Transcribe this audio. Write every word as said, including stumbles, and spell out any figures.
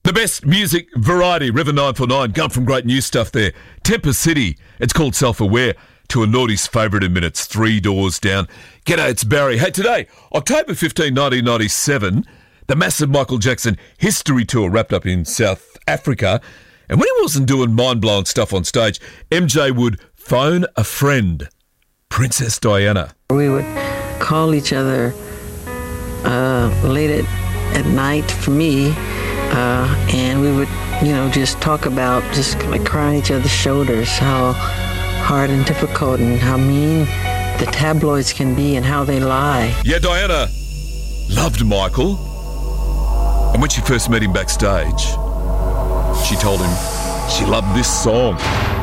The best music variety, River nine four nine, got from great new stuff there. Tempest City, it's called Self-Aware, to a Naughty's favourite in minutes, Three Doors Down. G'day, it's Barry. Hey, today, October fifteenth, nineteen ninety-seven, the massive Michael Jackson history tour wrapped up in South Africa. And when he wasn't doing mind-blowing stuff on stage, M J would phone a friend, Princess Diana. We would call each other uh, late at, at night for me, uh, and we would, you know, just talk about just like crying each other's shoulders, how hard and difficult and how mean the tabloids can be and how they lie. Yeah, Diana loved Michael. And when she first met him backstage, she told him she loved this song.